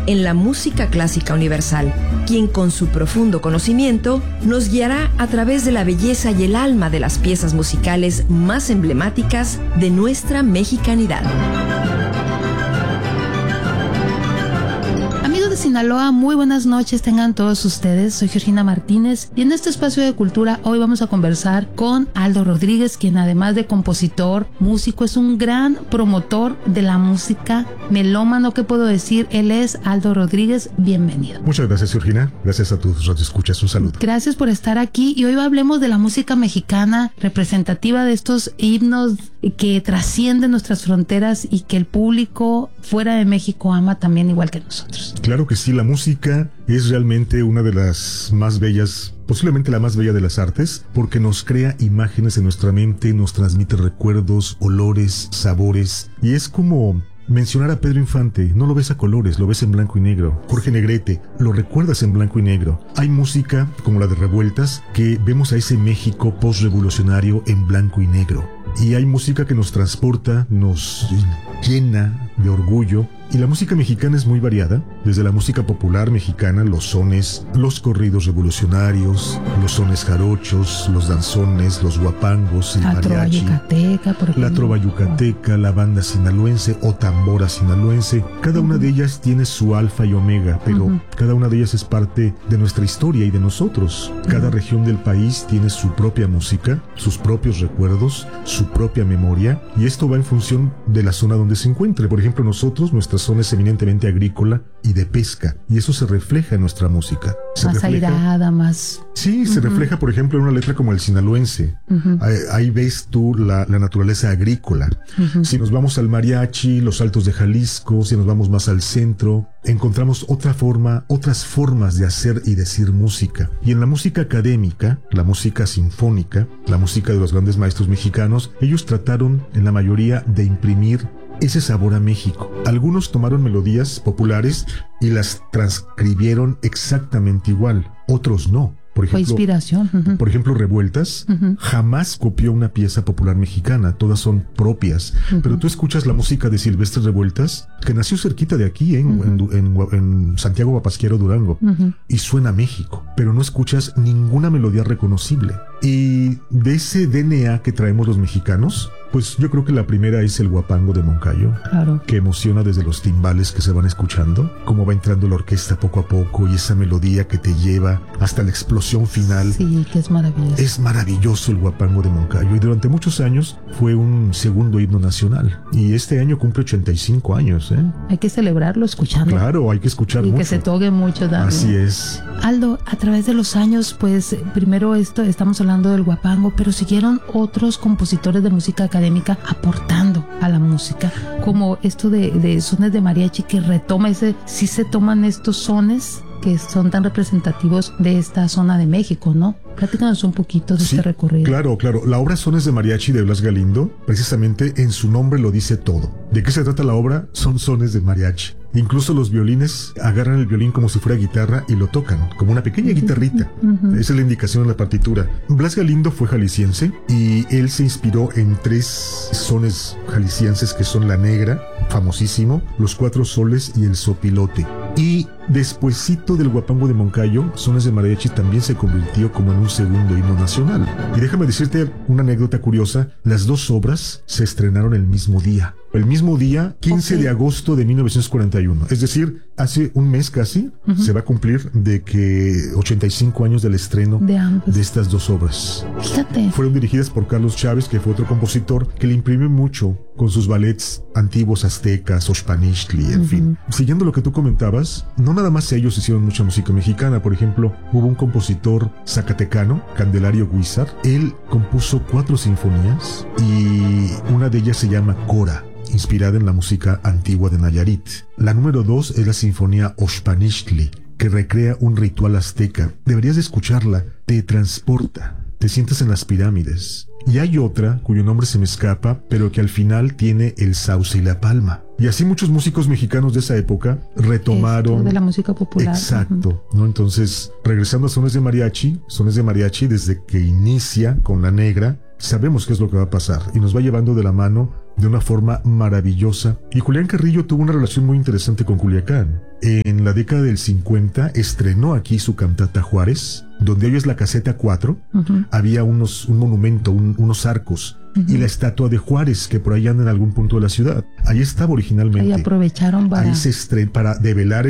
en la música clásica universal, quien con su profundo conocimiento nos guiará a través de la belleza y el alma de las piezas musicales más emblemáticas de nuestra mexicanidad. De Sinaloa, muy buenas noches tengan todos ustedes. Soy Georgina Martínez y en este espacio de cultura hoy vamos a conversar con Aldo Rodríguez, quien además de compositor, músico, es un gran promotor de la música melómano. ¿Qué puedo decir? Él es Aldo Rodríguez. Bienvenido. Muchas gracias, Georgina. Gracias a tus radioescuchas. Un saludo. Gracias por estar aquí y hoy hablemos de la música mexicana representativa, de estos himnos que trascienden nuestras fronteras y que el público fuera de México ama también igual que nosotros. Claro que sí, la música es realmente una de las más bellas, posiblemente la más bella de las artes, porque nos crea imágenes en nuestra mente, nos transmite recuerdos, olores, sabores, y es como mencionar a Pedro Infante. No lo ves a colores, lo ves en blanco y negro. Jorge Negrete, lo recuerdas en blanco y negro. Hay música como la de Revueltas que vemos a ese México postrevolucionario en blanco y negro. Y hay música que nos transporta, nos llena de orgullo. Y la música mexicana es muy variada, desde la música popular mexicana, los sones, los corridos revolucionarios, los sones jarochos, los danzones, los guapangos, el mariachi, yucateca, por ejemplo, la trova yucateca, la banda sinaloense o tambora sinaloense. Cada una de ellas tiene su alfa y omega, pero cada una de ellas es parte de nuestra historia y de nosotros. Cada región del país tiene su propia música, sus propios recuerdos, su propia memoria, y esto va en función de la zona donde se encuentre. Por ejemplo, nosotros, nuestra zona es eminentemente agrícola y de pesca, y eso se refleja en nuestra música. Más airada, más... Sí, se refleja, por ejemplo, en una letra como el sinaloense. Ahí ves tú la naturaleza agrícola. Si nos vamos al mariachi, los altos de Jalisco, si nos vamos más al centro, encontramos otras formas de hacer y decir música. Y en la música académica, la música sinfónica, la música de los grandes maestros mexicanos, ellos trataron, en la mayoría, de imprimir ese sabor a México. Algunos tomaron melodías populares y las transcribieron exactamente igual, otros no. Por ejemplo, fue inspiración. Por ejemplo, Revueltas jamás copió una pieza popular mexicana, todas son propias. Pero tú escuchas la música de Silvestre Revueltas, que nació cerquita de aquí, en Santiago Papasquiaro, Durango, y suena a México, pero no escuchas ninguna melodía reconocible. Y de ese DNA que traemos los mexicanos, pues yo creo que la primera es el guapango de Moncayo, claro, que emociona desde los timbales que se van escuchando, cómo va entrando la orquesta poco a poco y esa melodía que te lleva hasta la explosión final. Sí, que es maravilloso. Es maravilloso el guapango de Moncayo, y durante muchos años fue un segundo himno nacional, y este año cumple 85 años. Hay que celebrarlo escuchando. Claro, hay que escuchar mucho. Y que se toque mucho también. Así es. Aldo, a través de los años, pues primero estamos hablando del guapango, pero siguieron otros compositores de música académica aportando a la música, como esto de sones de mariachi, que retoma sí se toman estos sones que son tan representativos de esta zona de México, ¿no? Platícanos un poquito de este recorrido. Claro. La obra Sones de Mariachi de Blas Galindo, precisamente en su nombre lo dice todo. ¿De qué se trata la obra? Son sones de mariachi. Incluso los violines agarran el violín como si fuera guitarra y lo tocan, como una pequeña guitarrita. Esa es la indicación en la partitura. Blas Galindo fue jalisciense y él se inspiró en 3 sones jaliscienses que son La Negra, famosísimo, Los Cuatro Soles y El Sopilote. Y despuesito del guapango de Moncayo, Sones de Mariachi también se convirtió como en un segundo himno nacional. Y déjame decirte una anécdota curiosa: las 2 obras se estrenaron el mismo día. El mismo día, 15 de agosto de 1941. Es decir, hace un mes casi se va a cumplir de que 85 años del estreno de estas 2 obras. Fíjate. Fueron dirigidas por Carlos Chávez, que fue otro compositor que le imprimió mucho con sus ballets antiguos aztecas, Oxpanixtli, en fin. Siguiendo lo que tú comentabas, no nada más ellos hicieron mucha música mexicana. Por ejemplo, hubo un compositor zacatecano, Candelario Guízar. Él compuso 4 sinfonías y una de ellas se llama Cora, inspirada en la música antigua de Nayarit. La número 2 es la sinfonía Oxpanixtli, que recrea un ritual azteca. Deberías de escucharla, te transporta, te sientes en las pirámides. Y hay otra, cuyo nombre se me escapa, pero que al final tiene el sauce y la palma. Y así muchos músicos mexicanos de esa época retomaron... Esto de la música popular. Exacto, ¿no? Entonces, regresando a Sones de Mariachi, desde que inicia con La Negra, sabemos qué es lo que va a pasar y nos va llevando de la mano de una forma maravillosa. Y Julián Carrillo tuvo una relación muy interesante con Culiacán. en la década del 50 estrenó aquí su cantata Juárez, donde hoy es la caseta 4, había un monumento, unos arcos, y la estatua de Juárez, que por ahí anda en algún punto de la ciudad. Ahí estaba originalmente. Ahí aprovecharon para... Ahí se estrenó para develar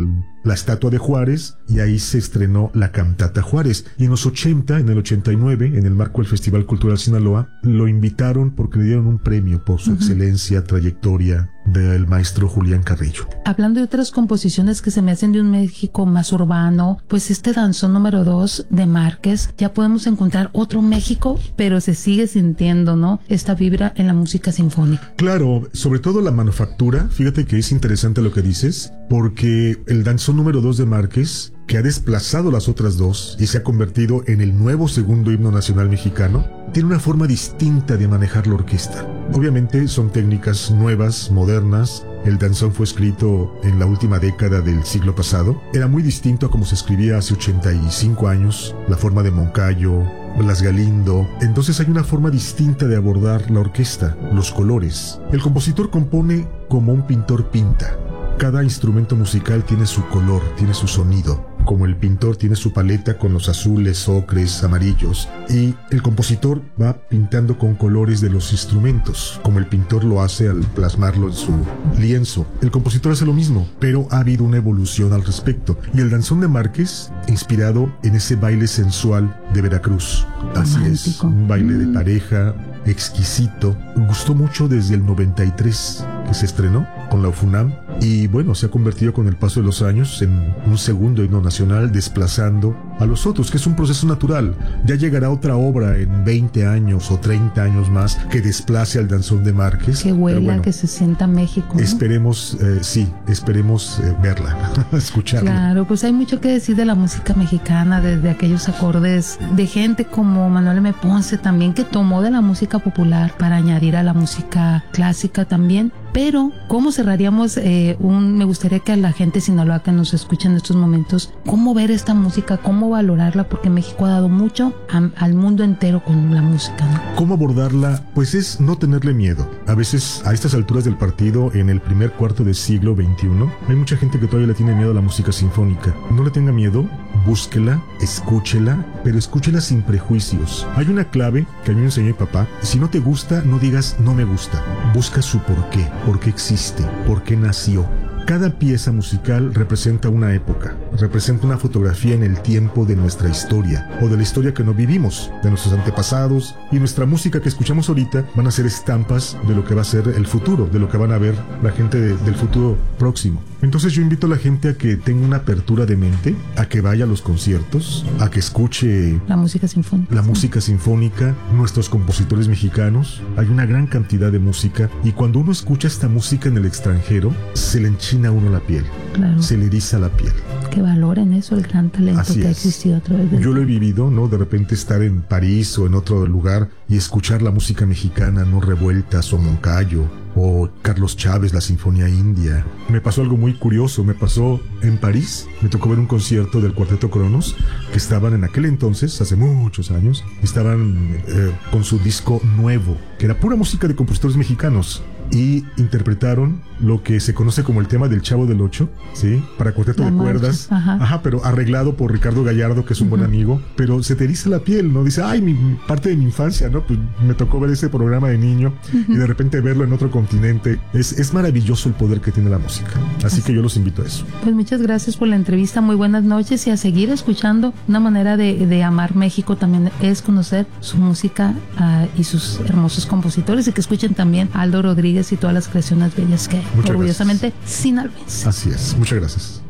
la estatua de Juárez, y ahí se estrenó la cantata Juárez. Y en los 80, en el 89, en el marco del Festival Cultural Sinaloa, lo invitaron porque le dieron un premio por su excelencia, trayectoria, del maestro Julián Carrillo. Hablando de otras composiciones que se me hacen de un México más urbano, pues este danzón número 2 de Márquez, ya podemos encontrar otro México, pero se sigue sintiendo, ¿no?, esta vibra en la música sinfónica. Claro, sobre todo la manufactura. Fíjate que es interesante lo que dices, porque el danzón número 2 de Márquez, que ha desplazado las otras dos y se ha convertido en el nuevo segundo himno nacional mexicano, tiene una forma distinta de manejar la orquesta. Obviamente son técnicas nuevas, modernas. El danzón fue escrito en la última década del siglo pasado. Era muy distinto a como se escribía hace 85 años, la forma de Moncayo, Blas Galindo. Entonces hay una forma distinta de abordar la orquesta, los colores. El compositor compone como un pintor pinta. Cada instrumento musical tiene su color, tiene su sonido. Como el pintor tiene su paleta con los azules, ocres, amarillos, y el compositor va pintando con colores de los instrumentos, como el pintor lo hace al plasmarlo en su lienzo. El compositor hace lo mismo, pero ha habido una evolución al respecto. Y el danzón de Márquez, inspirado en ese baile sensual de Veracruz. Así es, un baile de pareja, exquisito. Gustó mucho desde el 93 que se estrenó con la UFUNAM, y bueno, se ha convertido con el paso de los años en un segundo himno nacional, desplazando a los otros, que es un proceso natural. Ya llegará otra obra en 20 años o 30 años más que desplace al danzón de Márquez. Que huela, bueno, que se sienta México, ¿no? Esperemos, esperemos verla, escucharla. Claro, pues hay mucho que decir de la música mexicana, desde aquellos acordes de gente como Manuel M. Ponce también, que tomó de la música popular para añadir a la música clásica también. Pero, ¿cómo cerraríamos me gustaría que a la gente de Sinaloa que nos escucha en estos momentos, cómo ver esta música, cómo valorarla, porque México ha dado mucho al mundo entero con la música, ¿no? ¿Cómo abordarla? Pues es no tenerle miedo. A veces, a estas alturas del partido, en el primer cuarto del siglo XXI, hay mucha gente que todavía le tiene miedo a la música sinfónica. No le tenga miedo, búsquela, escúchela, pero escúchela sin prejuicios. Hay una clave que a mí me enseñó mi papá: si no te gusta, no digas no me gusta. Busca su porqué. ¿Por qué existe? ¿Por qué nació? Cada pieza musical representa una época, representa una fotografía en el tiempo de nuestra historia, o de la historia que no vivimos, de nuestros antepasados, y nuestra música que escuchamos ahorita van a ser estampas de lo que va a ser el futuro, de lo que van a ver la gente del futuro próximo. Entonces yo invito a la gente a que tenga una apertura de mente, a que vaya a los conciertos, a que escuche la música sinfónica. La música sinfónica, nuestros compositores mexicanos. Hay una gran cantidad de música, y cuando uno escucha esta música en el extranjero, se le enchina a uno la piel. Claro. Se le eriza la piel. Que valoren eso, el gran talento Así que ha es. existido a través de... Yo lo he vivido, ¿no? De repente estar en París o en otro lugar y escuchar la música mexicana, ¿no? Revueltas o Moncayo o Carlos Chávez, la Sinfonía India. Me pasó algo muy curioso. Me pasó en París. Me tocó ver un concierto del Cuarteto Cronos, que estaban en aquel entonces, hace muchos años, estaban con su disco nuevo, que era pura música de compositores mexicanos, y interpretaron lo que se conoce como el tema del Chavo del Ocho, ¿sí? Para cuarteto de cuerdas. Ajá, pero arreglado por Ricardo Gallardo, que es un buen amigo. Pero se te eriza la piel, ¿no? Dice, ay, parte de mi infancia, ¿no? Pues me tocó ver ese programa de niño y de repente verlo en otro continente. Es maravilloso el poder que tiene la música. Así que yo los invito a eso. Pues muchas gracias por la entrevista, muy buenas noches, y a seguir escuchando. Una manera de amar México también es conocer su música y sus hermosos compositores, y que escuchen también a Aldo Rodríguez y todas las creaciones bellas que hay. Orgullosamente sinaloense. Así es, muchas gracias.